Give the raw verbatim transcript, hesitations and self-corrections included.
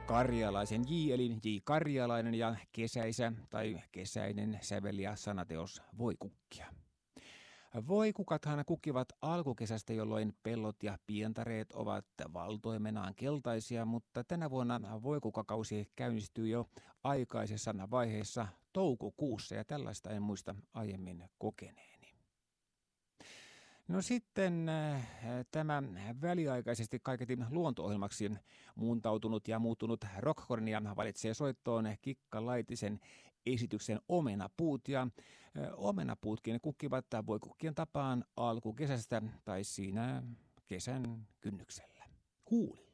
Karjalaisen J eli J. Karjalainen ja kesäisä tai kesäinen säveliä sanateos Voikukkia. Voikukathan kukkivat alkukesästä, jolloin pellot ja pientareet ovat valtoimenaan keltaisia, mutta tänä vuonna voikukakausi käynnistyy jo aikaisessa vaiheessa toukokuussa ja tällaista en muista aiemmin kokeneeni. No sitten äh, tämä väliaikaisesti kaiketi luonto-ohjelmaksi muuntautunut ja muuttunut Rockhornia valitsee soittoon Kikka Laitisen esityksen Omenapuut ja äh, omenapuutkin kukkivat voikukkien tapaan alkukesästä tai siinä kesän kynnyksellä. Kuulille.